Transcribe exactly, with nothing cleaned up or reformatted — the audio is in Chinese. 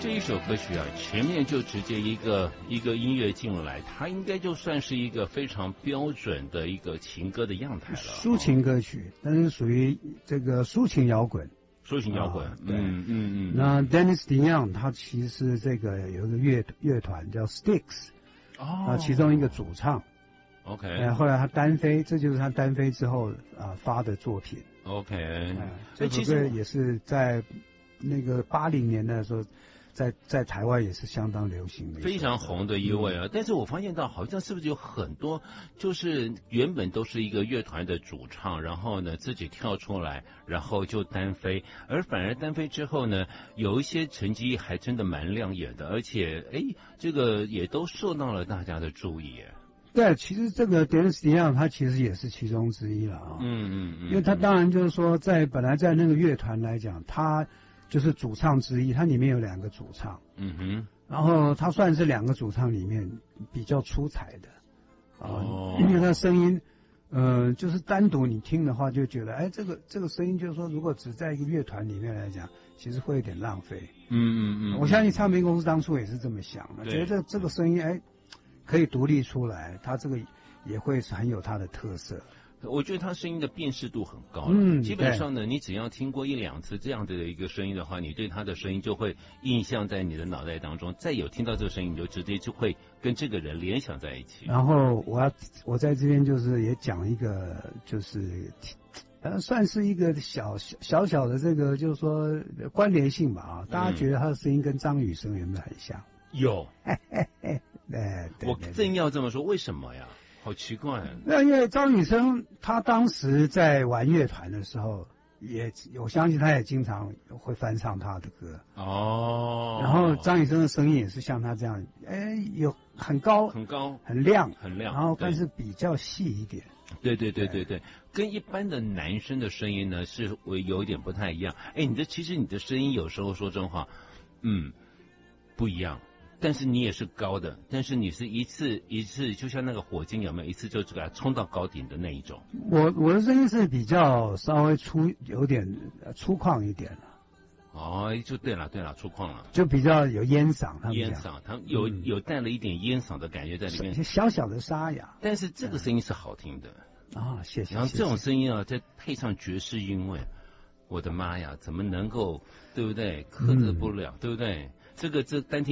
这一首歌曲啊，前面就直接一个一个音乐进来，它应该就算是一个非常标准的一个情歌的样态了。 抒情歌曲，但是属于这个抒情摇滚。 抒情摇滚，对，嗯嗯嗯。 那 Dennis DeYoung 他其实这个有一个乐乐团叫 Styx， 哦，啊，其中一个主唱。 OK， 呃，后来他单飞，这就是他单飞之后啊发的作品。 OK， 呃、这首歌也是在那个八零年代的时候。在在台湾也是相当流行的， 非常红的一位啊。嗯、但是我发现到好像是不是有很多，就是原本都是一个乐团的主唱，然后呢自己跳出来，然后就单飞，而反而单飞之后呢，有一些成绩还真的蛮亮眼的，而且哎，这个也都受到了大家的注意。 对，其实这个 Dennis DeYoung 他其实也是其中之一了啊。嗯嗯嗯，因为他当然就是说在本来在那个乐团来讲，他就是主唱之一，它里面有两个主唱，嗯哼，然后他算是两个主唱里面比较出彩的，啊，哦、因为他声音，呃，就是单独你听的话就觉得，哎，这个这个声音就是说，如果只在一个乐团里面来讲，其实会有点浪费，嗯嗯嗯，我相信唱片公司当初也是这么想的，觉得这这个声音，哎，可以独立出来，它这个也会是很有它的特色。 我觉得他声音的辨识度很高，嗯，基本上呢，你只要听过一两次这样的一个声音的话，你对他的声音就会印象在你的脑袋当中，再有听到这个声音，你就直接就会跟这个人联想在一起。 然后我要我在这边就是也讲一个，就是呃算是一个小小小的这个就是说关联性吧啊，大家觉得他的声音跟张雨生有没有很像？ 有， 哎哎哎，对， 我正要这么说，为什么呀？好奇怪、啊， 那因为张雨生他当时在玩乐团的时候，也我相信他也经常会翻唱他的歌哦。然后张雨生的声音也是像他这样，哎，有很高、 很高、 很亮、 很亮， 然后但是比较细一点。 对对对对对，跟一般的男生的声音呢是有一点不太一样。哎，你的其实你的声音有时候说真话，嗯，不一样。但是你也是高的，但是你是一次一次，就像那个火箭有没有一次就给它冲到高顶的那一种？ 我我的声音是比较稍微粗，有点粗犷一点了。 哦，就对了对了，粗犷了， 就比较有烟嗓，他们烟嗓，它有、嗯、有带了一点烟嗓的感觉在里面， 小小的沙哑。 但是这个声音是好听的啊、哦，谢谢。 然后这种声音啊，再配上爵士韵味，我的妈呀，怎么能够对不对？克制不了，嗯、对不对？这个这单听。